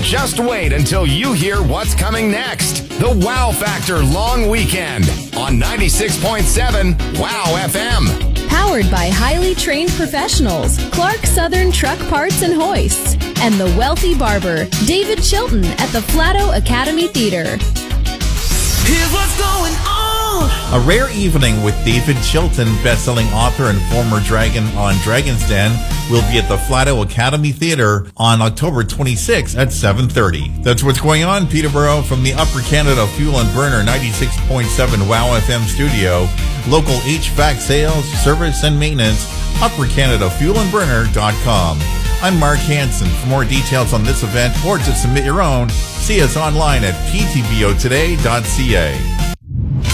Just wait until you hear what's coming next. The Wow Factor Long Weekend on 96.7 Wow FM. Powered by highly trained professionals, Clark Southern Truck Parts and Hoists, and the wealthy barber, David Chilton at the Flatto Academy Theater. Here's what's going on. A rare evening with David Chilton, best-selling author and former dragon on Dragon's Den, will be at the Flatto Academy Theater on October 26th at 7:30. That's what's going on, Peterborough, from the Upper Canada Fuel and Burner 96.7 Wow FM studio. Local HVAC sales, service, and maintenance, UpperCanadaFuelandBurner.com. I'm Mark Hansen. For more details on this event or to submit your own, see us online at ptbotoday.ca.